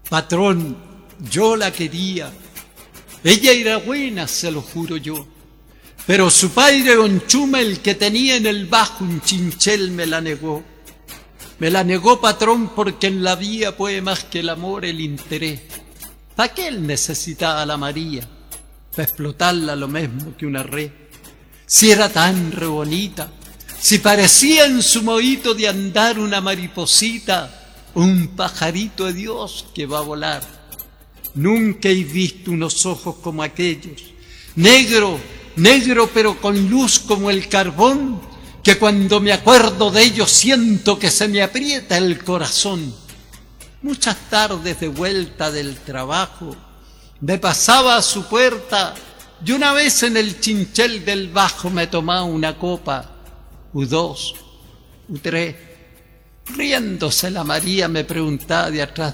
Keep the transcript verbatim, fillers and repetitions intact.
Patrón, yo la quería. Ella era buena, se lo juro yo. Pero su padre don Chuma, el que tenía en el bajo un chinchel, me la negó. Me la negó, patrón, porque en la vida puede más que el amor el interés. ¿Para qué él necesitaba a la María? Para explotarla lo mismo que una red. Si era tan re bonita, si parecía en su mohito de andar una mariposita, un pajarito de Dios que va a volar. Nunca he visto unos ojos como aquellos, negro, negro pero con luz como el carbón, que cuando me acuerdo de ellos siento que se me aprieta el corazón. Muchas tardes de vuelta del trabajo me pasaba a su puerta y una vez en el chinchel del bajo me tomaba una copa, u dos, u tres. Riéndose la María me preguntaba de atrás